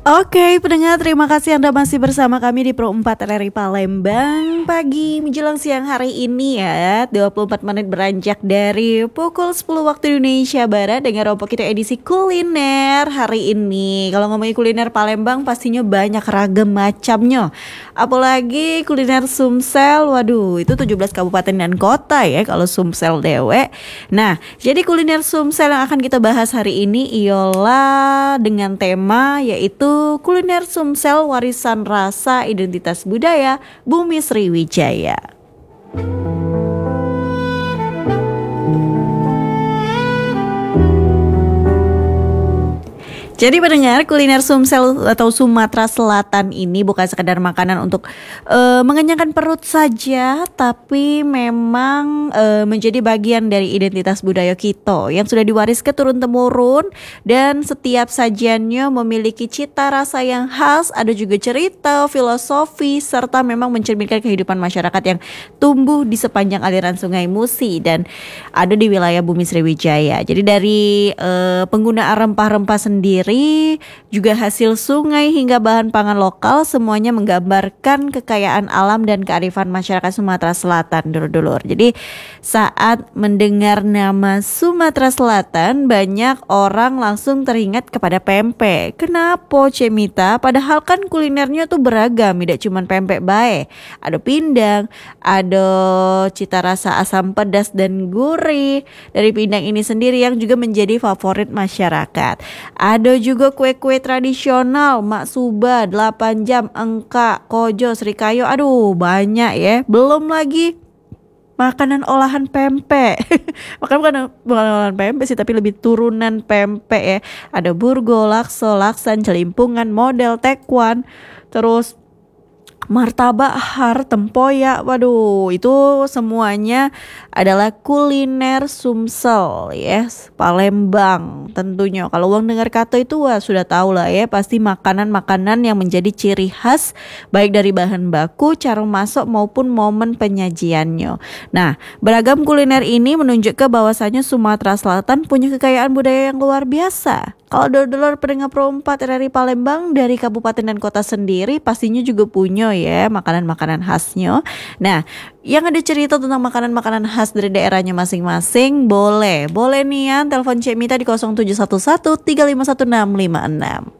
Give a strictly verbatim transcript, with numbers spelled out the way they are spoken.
Oke, pendengar, terima kasih Anda masih bersama kami di Pro empat R R I Palembang. Pagi menjelang siang hari ini ya, dua puluh empat menit beranjak dari pukul sepuluh waktu Indonesia Barat. Dengan Ropo kita edisi kuliner hari ini. Kalau ngomongin kuliner Palembang pastinya banyak ragam macamnya. Apalagi kuliner Sumsel, waduh itu tujuh belas kabupaten dan kota ya kalau Sumsel dewe. Nah, jadi kuliner Sumsel yang akan kita bahas hari ini ialah dengan tema yaitu kuliner Sumsel warisan rasa identitas budaya Bumi Sriwijaya. Jadi pendengar, kuliner Sumsel atau Sumatera Selatan ini bukan sekedar makanan untuk uh, mengenyangkan perut saja, tapi memang uh, menjadi bagian dari identitas budaya kita yang sudah diwariskan turun-temurun, dan setiap sajiannya memiliki cita rasa yang khas, ada juga cerita, filosofi, serta memang mencerminkan kehidupan masyarakat yang tumbuh di sepanjang aliran Sungai Musi dan ada di wilayah Bumi Sriwijaya. Jadi dari uh, penggunaan rempah-rempah sendiri, juga hasil sungai hingga bahan pangan lokal, semuanya menggambarkan kekayaan alam dan kearifan masyarakat Sumatera Selatan, dulur-dulur. Jadi saat mendengar nama Sumatera Selatan, banyak orang langsung teringat kepada pempek. Kenapa, Cemita? Padahal kan kulinernya tuh beragam, tidak cuma pempek bae. Ada pindang, ada cita rasa asam pedas dan gurih dari pindang ini sendiri yang juga menjadi favorit masyarakat. Ada juga kue-kue tradisional, Mak Suba, delapan jam, engka, kojo, srikayo, aduh banyak ya. Belum lagi makanan olahan pempek. Makanan bukan, bukan olahan pempek sih, tapi lebih turunan pempek ya. Ada burgo, lakso, laksan, celimpungan, model, tekwan, terus martabak, har, tempoyak. Waduh, itu semuanya adalah kuliner Sumsel ya, yes, Palembang tentunya. Kalau uang dengar kata itu wah sudah tahu lah ya, pasti makanan-makanan yang menjadi ciri khas baik dari bahan baku, cara masak maupun momen penyajiannya. Nah, beragam kuliner ini menunjuk ke bahwasanya Sumatera Selatan punya kekayaan budaya yang luar biasa. Kalau dulur-dulur pendengar Pro empat R R I Palembang dari kabupaten dan kota sendiri pastinya juga punya ya makanan-makanan khasnya. Nah, yang ada cerita tentang makanan-makanan khas dari daerahnya masing-masing, boleh boleh nih ya telepon Cemita di nol tujuh satu satu tiga lima satu enam lima enam.